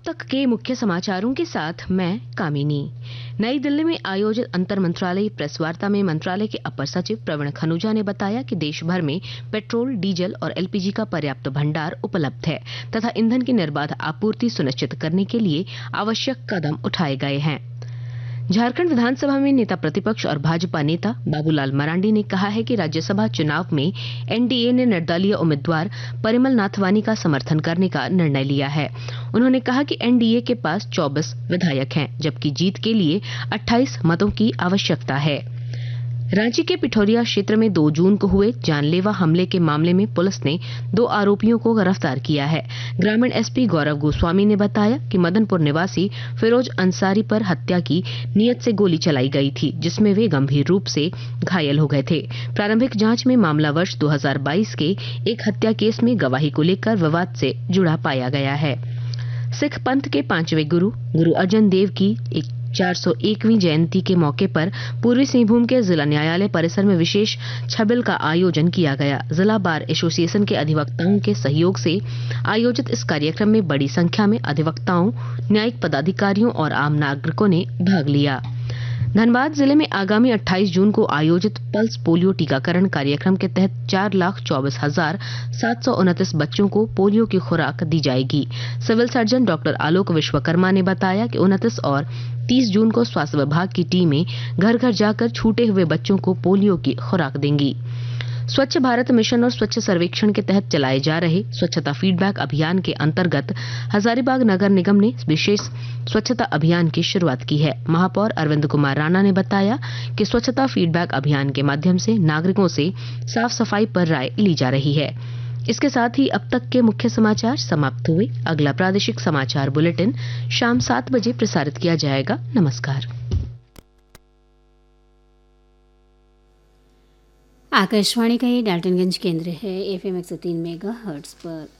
तक के मुख्य समाचारों के साथ मैं कामिनी। नई दिल्ली में आयोजित अंतर मंत्रालय प्रेस वार्ता में मंत्रालय के अपर सचिव प्रवीण खनुजा ने बताया कि देश भर में पेट्रोल, डीजल और एलपीजी का पर्याप्त भंडार उपलब्ध है तथा ईंधन की निर्बाध आपूर्ति सुनिश्चित करने के लिए आवश्यक कदम उठाए गए हैं। झारखंड विधानसभा में नेता प्रतिपक्ष और भाजपा नेता बाबूलाल मरांडी ने कहा है कि राज्यसभा चुनाव में एनडीए ने निर्दलीय उम्मीदवार परिमल नाथवानी का समर्थन करने का निर्णय लिया है। उन्होंने कहा कि एनडीए के पास 24 विधायक हैं, जबकि जीत के लिए 28 मतों की आवश्यकता है। रांची के पिठौरिया क्षेत्र में 2 जून को हुए जानलेवा हमले के मामले में पुलिस ने 2 आरोपियों को गिरफ्तार किया है। ग्रामीण एसपी गौरव गोस्वामी ने बताया कि मदनपुर निवासी फिरोज अंसारी पर हत्या की नीयत से गोली चलाई गई थी, जिसमें वे गंभीर रूप से घायल हो गए थे। प्रारंभिक जांच में मामला वर्ष 2022 के एक हत्या केस में गवाही को लेकर विवाद से जुड़ा पाया गया है। सिख पंथ के 5वें गुरु अर्जन देव की 401वीं जयंती के मौके पर पूर्वी सिंहभूम के जिला न्यायालय परिसर में विशेष छबिल का आयोजन किया गया। जिला बार एसोसिएशन के अधिवक्ताओं के सहयोग से आयोजित इस कार्यक्रम में बड़ी संख्या में अधिवक्ताओं, न्यायिक पदाधिकारियों और आम नागरिकों ने भाग लिया। धनबाद जिले में आगामी 28 जून को आयोजित पल्स पोलियो टीकाकरण कार्यक्रम के तहत 4,24,729 बच्चों को पोलियो की खुराक दी जाएगी। सिविल सर्जन डॉक्टर आलोक विश्वकर्मा ने बताया कि 29 और 30 जून को स्वास्थ्य विभाग की टीमें घर घर जाकर छूटे हुए बच्चों को पोलियो की खुराक देंगी। स्वच्छ भारत मिशन और स्वच्छ सर्वेक्षण के तहत चलाए जा रहे स्वच्छता फीडबैक अभियान के अंतर्गत हजारीबाग नगर निगम ने विशेष स्वच्छता अभियान की शुरुआत की है। महापौर अरविंद कुमार राणा ने बताया कि स्वच्छता फीडबैक अभियान के माध्यम से नागरिकों से साफ सफाई पर राय ली जा रही है। इसके साथ ही अब तक के मुख्य समाचार समाप्त हुए। अगला प्रादेशिक समाचार बुलेटिन शाम 7 बजे प्रसारित किया जाएगा। नमस्कार। आकाशवाणी का ये डाल्टनगंज केंद्र है। FM 103 मेगाहर्ट्ज पर